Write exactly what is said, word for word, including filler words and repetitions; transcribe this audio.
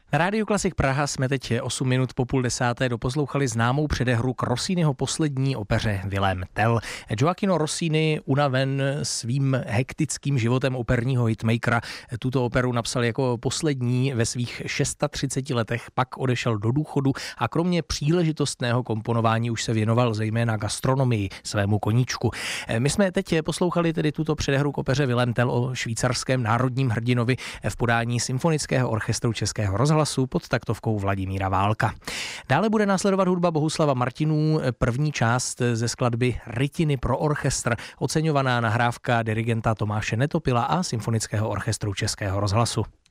Na Rádiu Klasik Praha jsme teď osm minut po půl desáté doposlouchali známou předehru k Rossiniho poslední opeře Vilém Tell. Gioachino Rossini, unaven svým hektickým životem operního hitmakera, tuto operu napsal jako poslední ve svých třiceti šesti letech, pak odešel do důchodu a kromě příležitostného komponování už se věnoval zejména gastronomii, svému koníčku. My jsme teď poslouchali tedy tuto předehru k opeře Vilém Tell o švýcarském národním hrdinovi v podání Symfonického orchestru Českého rozhlasu pod taktovkou Vladimíra Válka. Dále bude následovat hudba Bohuslava Martinů, první část ze skladby Rytiny pro orchestr, oceňovaná nahrávka dirigenta Tomáše Netopila a Symfonického orchestru Českého rozhlasu.